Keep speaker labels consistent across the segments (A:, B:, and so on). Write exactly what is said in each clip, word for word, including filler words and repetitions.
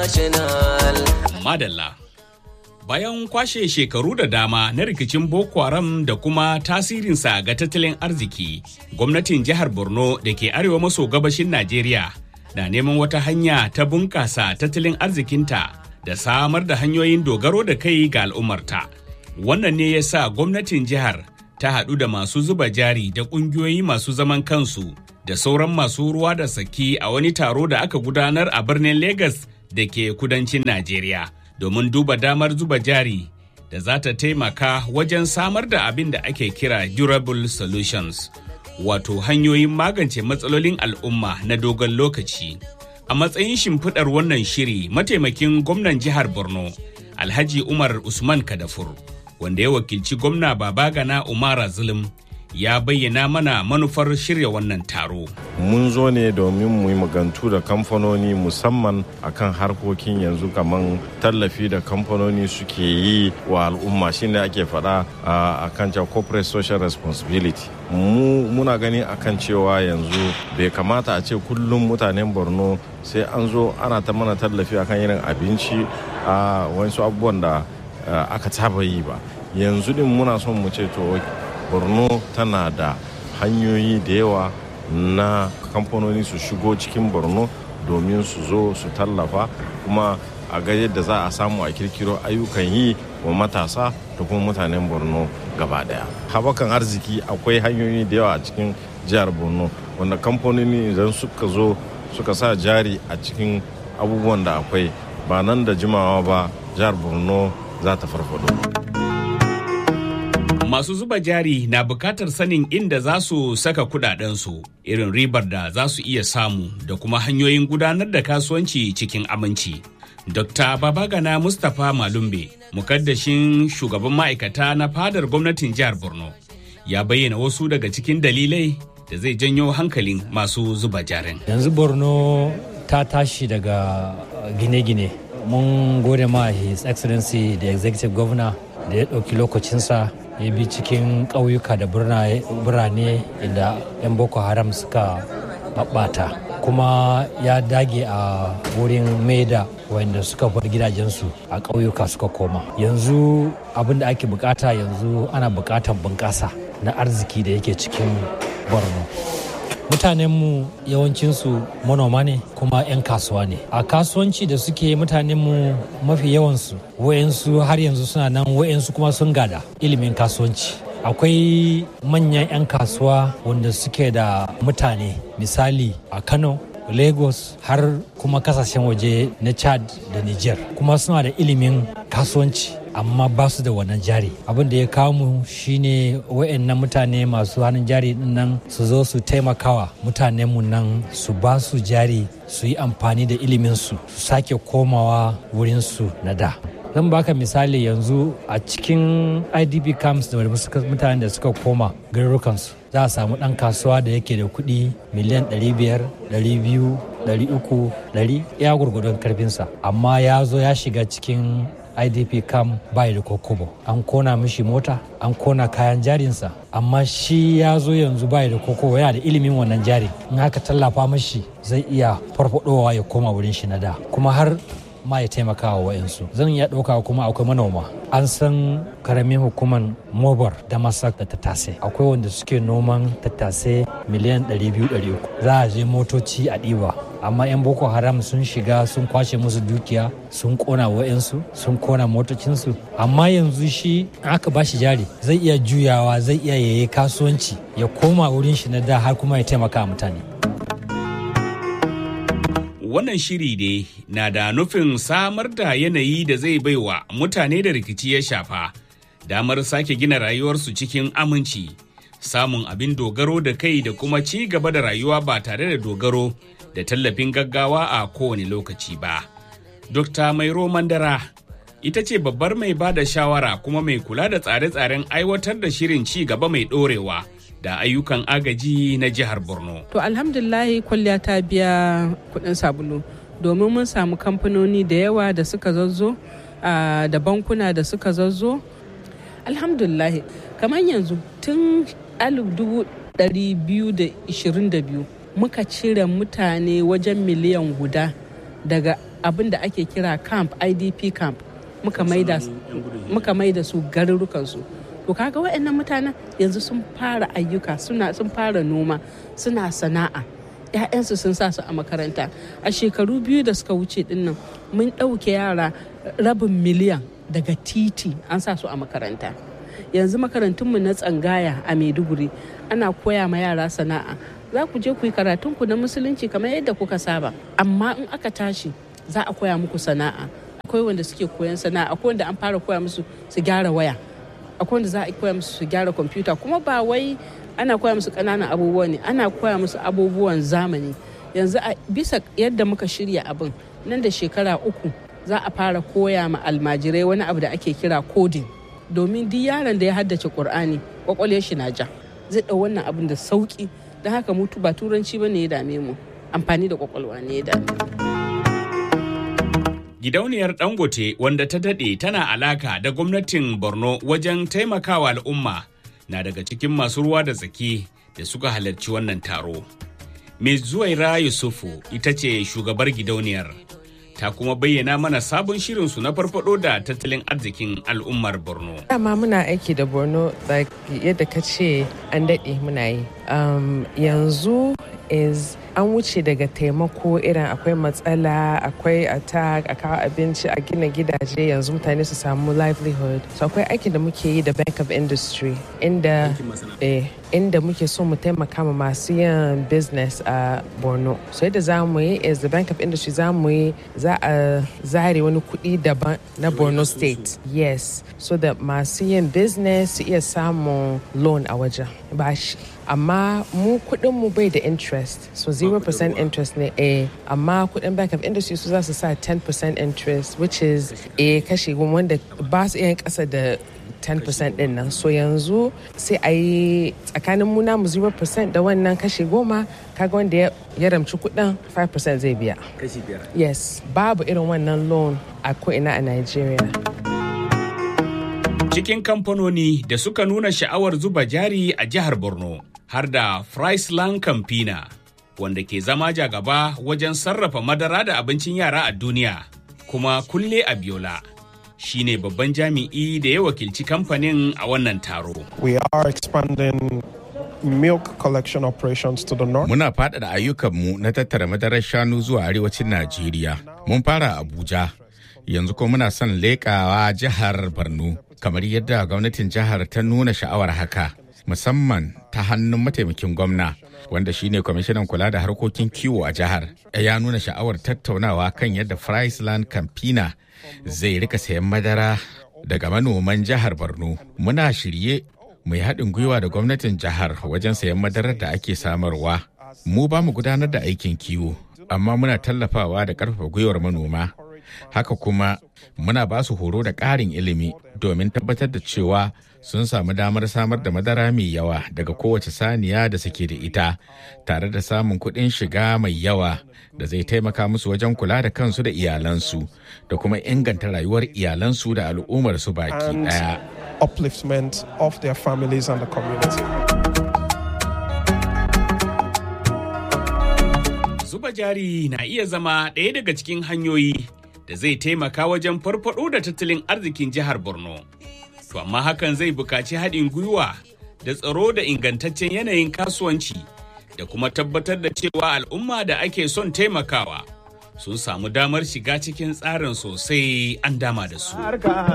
A: International.
B: Madalla. Bayan kwashe shekaru da dama na rikicin Boko Haram da kuma tasirinsa ga tattalin arziki, gwamnatin jihar Borno da ke arewa maso gabashin Najeriya na neman wata hanya ta bunƙasa tattalin arzikinta da samar da hanyoyin dogaro da kai ga al'ummarta. Wannan ne ya sa gwamnatin jihar ta haɗu da masu zuba jari da ƙungiyoyi masu zaman kansu da sauran masu ruwa da saki a wani taro da aka gudanar a birnin Legas da ke kudancin Najeriya. Domin duba damar zuba jari da za ta taimaka wajen samar da abin da ake kira durable solutions, wato hanyoyin magance matsalolin al'umma na dogon lokaci. A matsayin shimfiɗar wannan shiri, mataimakin gwamnan jihar Borno, Alhaji Umar Usman Kadafur, wanda ya wakilci gwamna Babagana Umara Zulum, ya bayyana mana manufar shirya wannan taro.
C: Mun zo ne domin mu yi magantu da kamfanoni musamman akan harkokin yanzu kamar tallafi da kamfanoni suke yi wa al'umma shine ake faɗa a kan cewa corporate social responsibility. Mu muna gani akan cewa yanzu bai kamata a ce kullum mutanen Borno sai an zo ana ta mana tallafi akan irin abinci a wasu abubuwan da aka saba yi ba. Yanzu din muna son mu ce to Borno tana da hanyoyi da yawa na kamfanoni su shigo cikin Borno domin su zo su tallafa kuma a ga yadda za a samu a kirkiro ayyukan yi wa matasa da kuma mutanen Borno gaba daya. Haɓakan arziki akwai hanyoyi da yawa a cikin jihar Borno wanda kamfanoni idan suka zo suka sa jari a cikin abubuwan da akwai ba nan da jimawa ba jihar Borno za ta farfado.
B: Masu zuba jari na bukatar sanin inda za su saka kudadensu, irin ribar da za su iya samu da kuma hanyoyin gudanar da kasuwanci cikin aminci. Dokta Babagana Mustapha Malumbe, mukaddashin shugaban ma'aikata na fadar gwamnatin jihar Borno, ya bayyana wasu daga cikin dalilai da zai janyo hankalin masu zuba jarin.
D: Yanzu Borno ta tashi daga gine-gine. Mun gode ma His Excellency the Executive Governor da ya ɗauki lokacinsa ya bi cikin ƙauyuka da birane inda 'yan Boko Haram suka ɓaɓɓata. Kuma ya dage a wurin maida wanda suka bar gidajensu a ƙauyuka suka koma. Yanzu abin da ake bukata yanzu ana bukatar bunƙasa na arziki da yake cikin Borno. Mutanenmu yawancinsu manoma ne kuma 'yan kasuwa ne. A kasuwanci da suke mutanenmu mafi yawansu wayansu har yanzu suna nan, wayansu kuma sun gada ilimin kasuwanci. Akwai manyan 'yan kasuwa wanda suke da mutane, misali a Kano, Lagos har kuma kasashen waje na Chad da Niger, kuma suna da ilimin kasuwanci amma ba su da wannan jari. Abin da ya kawo mu shine wayannan mutane masu hannun jari nan su zo su taimakawa mutanen mu nan, su ba su jari, su yi amfani da ilimin su su sake komawa wurin su na da. Zan baka misali, yanzu a cikin I D P camps da mutanen da suka koma garurukansu za a samu ɗan kasuwa da yake da kuɗi miliyan ɗari biyar, ɗari biyu, ɗari uku, ɗari ya gurgudun karfinsa, amma ya zo ya shiga cikin I D P camp bai da kokobo. An kona mishi mota, an kona kayan jarinsa, amma shi ya zo yanzu bai da kokobo, yana da ilimin wannan jari. In haka tallafa mashi zai iya farfadowa ya koma wurin shi na da, kuma har ma ya taimaka wa wa'insu. Zan iya ɗauka kuma akwai manoma. An san karamin hukuman Mobar da Masak da Tattase. Akwai wanda suke noman tattase miliyan ɗari biyu ɗari uku. Za a je motoci a ɗiba. Amma 'yan Boko Haram sun shiga sun kwashe musu dukiya, sun kona wa'insu, sun kona motocinsu. Amma yanzu shi aka ba shi jari zai iya juyawa, zai iya yayi kasuwanci, ya koma wurin shi na da har kuma ya taimaka mutane.
B: Wannan shiri ne na da nufin samar da yanayi da zai baiwa mutane da rikici ya shafa damar sake gina rayuwarsu cikin aminci, samun abin dogaro da kai da kuma ci gaba da rayuwa ba tare da dogaro da tallafin gaggawa a kowane lokaci ba. Dokta Mairo Mandara ita ce babbar mai ba da shawara kuma mai kula da tsare-tsaren aiwatar da shirin ci gaba mai ɗorewa da ayyukan agaji na jihar Borno.
E: To alhamdulillahi kwalliya ta biya kuɗin sabulu, domin mun samu kamfanoni da yawa da suka zazzo da bankuna da suka zazzo. Alhamdulillahi kamar yanzu tun alif dubu ɗari biyu da ishirin da biyu muka cire mutane wajen miliyan guda daga abin da ake kira camp I D P camp muka maida muka maida su garurukansu. To kaga waɗannan mutanen yanzu sun fara ayyuka, suna sun fara noma, suna sana'a. ‘Ya'yansu sun sa su a makaranta. A shekaru biyu da suka wuce dinnan mun ɗauke yara rabin miliyan daga titi an sa su a makaranta. Yanzu makarantunmu na tsangaya a Maiduguri ana koya ma yara sana'a. Za ku je ku yi karatunku na musulunci kamar yadda kuka saba. Amma in aka tashi za a koya muku sana'a. Akwai wanda suke koyan sana'a, akwai wanda an fara koya musu su gyara waya. Akwai wanda za a koya musu su gyara kwamfuta, kuma ba wai ana koya musu ƙananan abubuwa ne, ana koya musu abubuwan zamani. Yanzu a bisa yadda muka shirya abin, nan da shekara uku za a fara koya ma almajirai wani abu da ake kira coding, domin duk yaron da ya haddace Qur'ani kwakwalwar shi na ja, zai ɗau wannan abin da sauki. Don haka mutu ba turanci ba ne ya dame mu, amfani da kwakwalwa ne ya dame mu.
B: Gidauniyar Dangote, wanda ta daɗe tana alaka da gwamnatin Borno wajen taimakawa al'umma, na daga cikin masu ruwa da tsaki da suka halarci wannan taro. Miz Zuwaira Yusufu ita ce shugabar gidauniyar, ta kuma bayyana mana sabon shirinsu na farfado da tattalin arzikin al'ummar Borno.
A: Dama muna aiki da Borno yadda ka ce an daɗe muna yi. Um, yanzu is an wuce daga taimako irin akwai matsala, akwai attack, a kawo abinci, a gina gidaje, yanzu mutane su samu livelihood. So akwai aikin da muke yi da Bank of Industry inda eh, inda muke so mu taimaka ma masu yin business a Borno. So yadda za mu yi is the Bank of Industry za mu yi za a zare wani kuɗi daban na Borno State. Yes, so that masu yin business su iya samun loan a wajen. Bashi. Amma mu kuɗin mu bai da interest, so zero percent interest ne eh, amma kuɗin Bank of Industry su za su sa ten percent interest, which is eh kashi wanda ba su iya ƙasa da ten percent din nan. So yanzu sai a yi tsakanin mu namu zero percent da wannan kashi goma, kaga wanda ya ramci kuɗin five percent zai biya.
B: Kashi biyar.
A: Yes, babu irin wannan loan a ko'ina a Nigeria.
B: Cikin kamfanoni da suka nuna sha'awar zuba jari a jihar Borno har da Friesland Campina, wanda ke zama jagaba wajen sarrafa madara da abincin yara a duniya, kuma Kulle Abiola shine babban jami'i da ya wakilci kamfanin a wannan taro.
F: We are expanding milk collection operations to the north.
G: Muna faɗaɗa ayyukanmu na tattara madarar shanu zuwa arewacin Najeriya. Mun fara Abuja, yanzu kuma muna son leƙawa jihar Borno, kamar yadda gwamnatin jihar ta nuna sha'awar haka, musamman ta hannun mataimakin gwamna, wanda shine kwamishinan kula da harkokin kiwo a jihar. Ya nuna sha'awar tattaunawa kan yadda Friesland Campina zai rika sayan madara daga manoman jihar Borno. Muna shirye mai haɗin gwiwa da gwamnatin jihar wajen sayan madarar da ake samarwa. Mu ba mu gudanar da aikin kiwo, amma muna tallafawa da ƙarfafa gwiwar manoma. Haka kuma muna ba su horo da ƙarin ilimi domin tabbatar da cewa sun samu damar samar da madara mai yawa daga kowace saniya da suke da ita, tare da samun kuɗin shiga mai yawa da zai taimaka musu wajen kula da kansu da iyalansu da kuma inganta rayuwar iyalansu da al'ummarsu baki ɗaya.
F: Upliftment of their families and the community.
B: Zuba jari na iya zama ɗaya daga cikin hanyoyi da zai taimaka wajen farfado da tattalin arzikin jihar Borno. To amma hakan zai buƙaci haɗin gwiwa da tsaro da ingantaccen yanayin kasuwanci da kuma tabbatar da cewa al'umma da ake son taimakawa sun samu damar shiga cikin tsarin sosai an dama da su.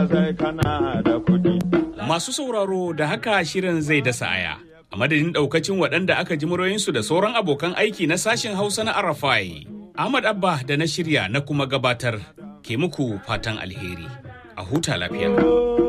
B: Masu sauraro, da haka shirin zai dasa aya. A madadin ɗaukacin waɗanda aka ji muryoyinsu da sauran abokan aiki na sashen Hausa na Arafai, Ahmad Abba da na shirya na kuma gabatar ke muku fatan alheri. A huta lafiya.